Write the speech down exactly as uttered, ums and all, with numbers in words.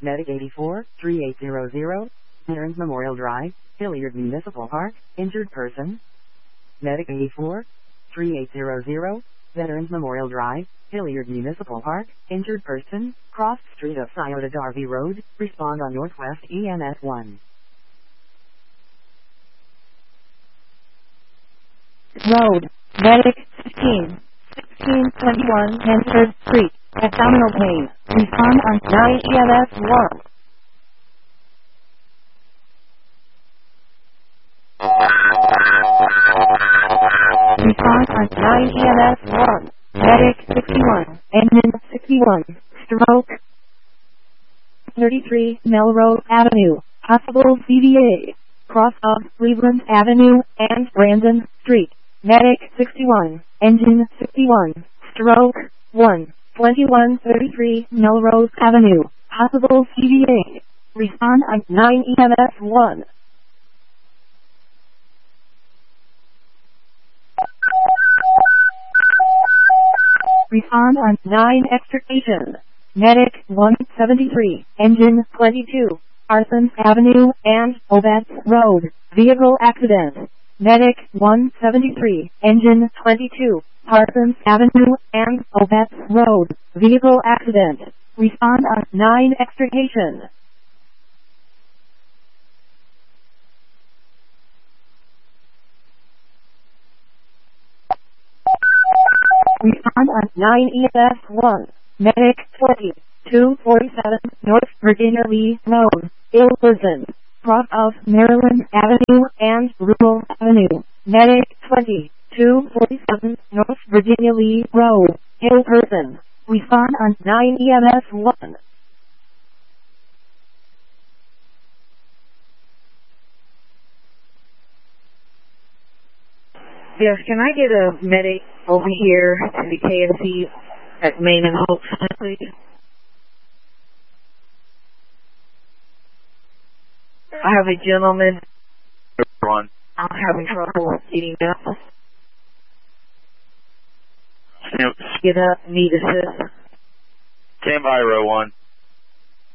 Medic eighty-four, thirty-eight hundred, Veterans Memorial Drive, Hilliard Municipal Park, injured person. Medic eighty-four, thirty-eight hundred, Veterans Memorial Drive, Hilliard Municipal Park, injured person, crossed street of Scioto Darby Road, respond on Northwest E M S one. Road, Medic sixteen, sixteen twenty-one Hansford Street, abdominal pain, respond on nine E M S one. Respond on nine E M S one. Medic sixty-one, engine sixty-one, stroke. thirty-three Melrose Avenue, possible C V A, cross of Cleveland Avenue and Brandon Street. Medic sixty-one, engine sixty-one, stroke one, twenty-one thirty-three Melrose Avenue, possible C V A. Respond on nine E M S one. Respond on nine extrication. Medic one seventy-three, engine twenty-two, Arson Avenue and Obetz Road, vehicle accident. Medic one seventy-three, engine twenty-two, Parsons Avenue and Obetz Road, vehicle accident. Respond on nine extrication. Respond on nine E M S one. Medic twenty, two forty-seven North Virginia Lee Road, ill person, cross of Maryland Avenue and Rural Avenue. Medic twenty, two forty-seven North Virginia Lee Road, ill person. Respond on nine E M S one. Yes, can I get a medic over here to the K F C at Main and Hope, please? I have a gentleman. One. I'm having trouble getting up. Stand, Get up, need assist. stand by, row one.